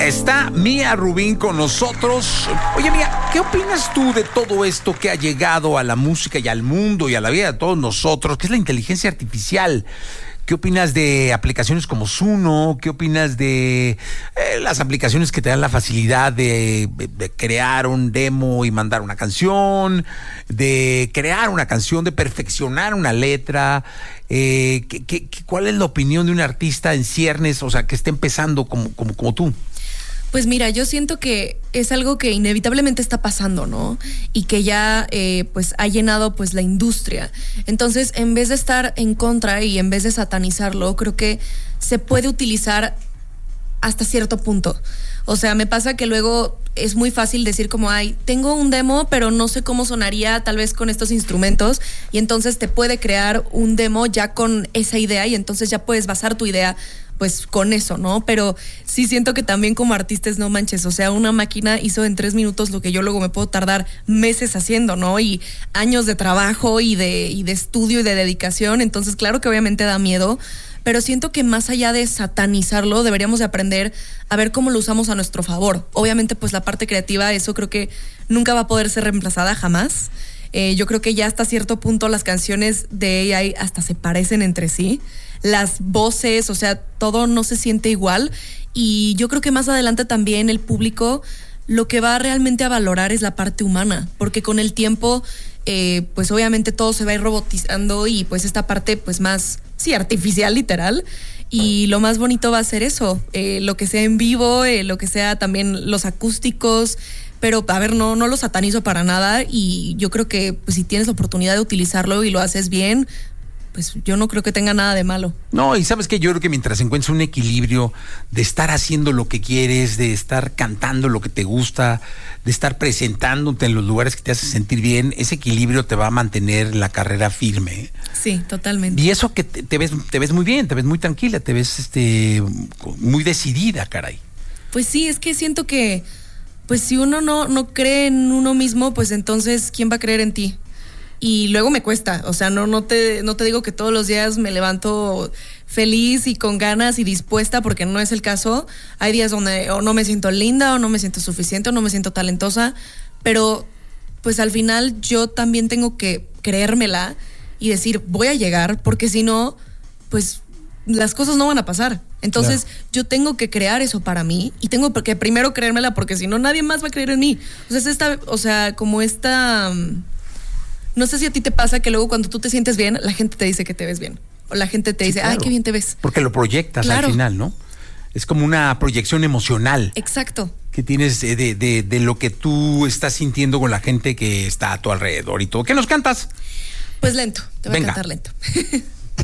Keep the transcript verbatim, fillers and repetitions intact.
está Mía Rubín con nosotros. Oye, Mía, ¿qué opinas tú de todo esto que ha llegado a la música y al mundo y a la vida de todos nosotros, que es la inteligencia artificial? ¿Qué opinas de aplicaciones como Suno? ¿Qué opinas de eh, las aplicaciones que te dan la facilidad de, de crear un demo y mandar una canción, de crear una canción, de perfeccionar una letra? Eh, ¿qué, qué, ¿Cuál es la opinión de un artista en ciernes, o sea, que esté empezando como, como, como tú? Pues mira, yo siento que es algo que inevitablemente está pasando, ¿no? Y que ya eh, pues ha llenado pues la industria. Entonces, en vez de estar en contra y en vez de satanizarlo, creo que se puede utilizar hasta cierto punto. O sea, me pasa que luego es muy fácil decir como, ay, tengo un demo, pero no sé cómo sonaría tal vez con estos instrumentos, y entonces te puede crear un demo ya con esa idea y entonces ya puedes basar tu idea pues con eso, ¿no? Pero sí siento que también como artistas, no manches, o sea, una máquina hizo en tres minutos lo que yo luego me puedo tardar meses haciendo, ¿no? Y años de trabajo y de, y de estudio y de dedicación, entonces claro que obviamente da miedo, pero siento que más allá de satanizarlo, deberíamos de aprender a ver cómo lo usamos a nuestro favor. Obviamente, pues la parte creativa, eso creo que nunca va a poder ser reemplazada jamás. Eh, yo creo que ya hasta cierto punto las canciones de A I hasta se parecen entre sí. Las voces, o sea, todo no se siente igual, y yo creo que más adelante también el público lo que va realmente a valorar es la parte humana, porque con el tiempo eh, pues obviamente todo se va a ir robotizando y pues esta parte pues más, sí, artificial literal, y lo más bonito va a ser eso, eh, lo que sea en vivo, eh, lo que sea también los acústicos. Pero, a ver, no, no lo satanizo para nada, y yo creo que pues, si tienes la oportunidad de utilizarlo y lo haces bien, pues yo no creo que tenga nada de malo. No, y sabes que yo creo que mientras encuentres un equilibrio de estar haciendo lo que quieres, de estar cantando lo que te gusta, de estar presentándote en los lugares que te hacen sentir bien, ese equilibrio te va a mantener la carrera firme. Sí, totalmente. Y eso que te, te ves, te ves muy bien, te ves muy tranquila, te ves este muy decidida, caray. Pues sí, es que siento que pues si uno no, no cree en uno mismo, pues entonces ¿quién va a creer en ti? Y luego me cuesta, o sea, no, no te, no te digo que todos los días me levanto feliz y con ganas y dispuesta, porque no es el caso. Hay días donde o no me siento linda, o no me siento suficiente, o no me siento talentosa, pero pues al final yo también tengo que creérmela y decir, voy a llegar, porque si no, pues las cosas no van a pasar. Entonces claro, yo tengo que crear eso para mí, y tengo que primero creérmela, porque si no nadie más va a creer en mí. O sea, es esta, o sea, como esta... No sé si a ti te pasa que luego cuando tú te sientes bien, la gente te dice que te ves bien. O la gente te sí, dice, claro, ay, qué bien te ves. Porque lo proyectas claro, al final, ¿no? Es como una proyección emocional. Exacto. Que tienes de, de, de, de lo que tú estás sintiendo con la gente que está a tu alrededor y todo. ¿Qué nos cantas? Pues lento, te voy Venga. a cantar lento.